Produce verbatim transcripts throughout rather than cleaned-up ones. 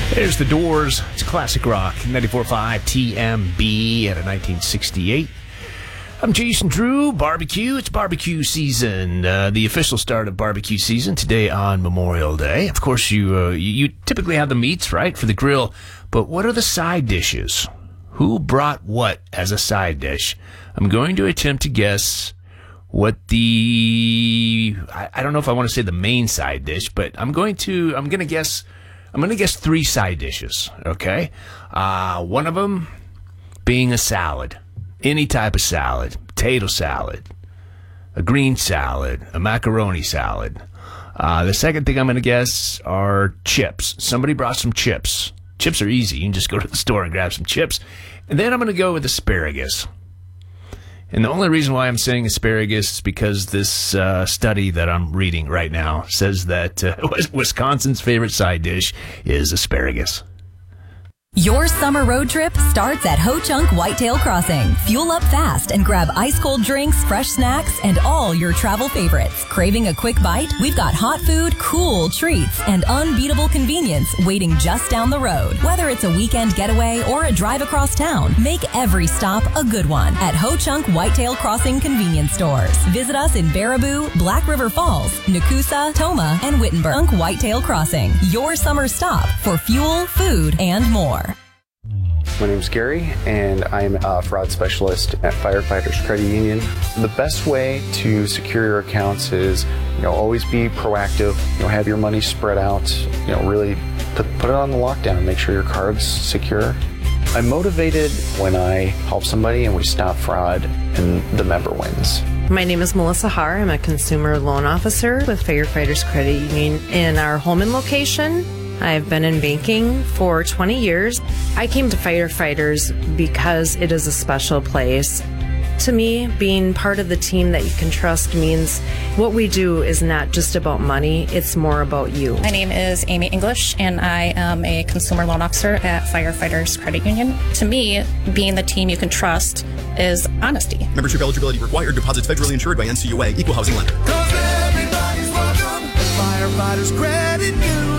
There's The Doors. It's classic rock. ninety-four point five T M B at a nineteen sixty-eight. I'm Jason Drew. Barbecue. It's barbecue season. Uh, the official start of barbecue season today on Memorial Day. Of course, you, uh, you you typically have the meats, right, for the grill. But what are the side dishes? Who brought what as a side dish? I'm going to attempt to guess what the, I, I don't know if I want to say the main side dish, but I'm going to, I'm going to guess, I'm going to guess three side dishes, okay? Uh, one of them being a salad, any type of salad, potato salad, a green salad, a macaroni salad. Uh, the second thing I'm going to guess are chips. Somebody brought some chips. Chips are easy. You can just go to the store and grab some chips. And then I'm going to go with asparagus. And the only reason why I'm saying asparagus is because this uh, study that I'm reading right now says that uh, Wisconsin's favorite side dish is asparagus. Your summer road trip starts at Ho Chunk Whitetail Crossing. Fuel up fast and grab ice-cold drinks, fresh snacks, and all your travel favorites. Craving a quick bite? We've got hot food, cool treats, and unbeatable convenience waiting just down the road. Whether it's a weekend getaway or a drive across town, make every stop a good one at Ho Chunk Whitetail Crossing convenience stores. Visit us in Baraboo, Black River Falls, Nakusa, Toma, and Wittenberg. Chunk Whitetail Crossing, your summer stop for fuel, food, and more. My name's Gary, and I'm a fraud specialist at Firefighters Credit Union. The best way to secure your accounts is, you know, always be proactive. You know, have your money spread out. You know, really put, put it on the lockdown. Make sure your card's secure. I'm motivated when I help somebody and we stop fraud and the member wins. My name is Melissa Haar. I'm a consumer loan officer with Firefighters Credit Union in our Holman location. I've been in banking for twenty years. I came to Firefighters because it is a special place. To me, being part of the team that you can trust means what we do is not just about money, it's more about you. My name is Amy English, and I am a consumer loan officer at Firefighters Credit Union. To me, being the team you can trust is honesty. Membership eligibility required. Deposits federally insured by N C U A. Equal housing lender. 'Cause everybody's welcome at Firefighters Credit Union.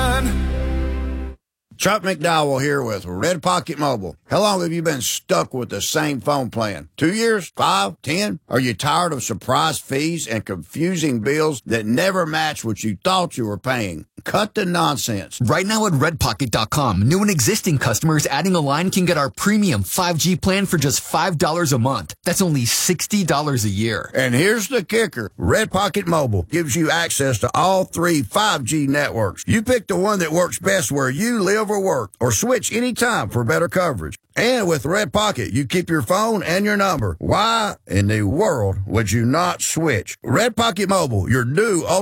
Chuck McDowell here with Red Pocket Mobile. How long have you been stuck with the same phone plan? Two years? Five? Ten? Are you tired of surprise fees and confusing bills that never match what you thought you were paying? Cut the nonsense. Right now at red pocket dot com, new and existing customers adding a line can get our premium five G plan for just five dollars a month. That's only sixty dollars a year. And here's the kicker. Red Pocket Mobile gives you access to all three five G networks. You pick the one that works best where you live or work, or switch anytime for better coverage. And with Red Pocket, you keep your phone and your number. Why in the world would you not switch? Red Pocket Mobile, your new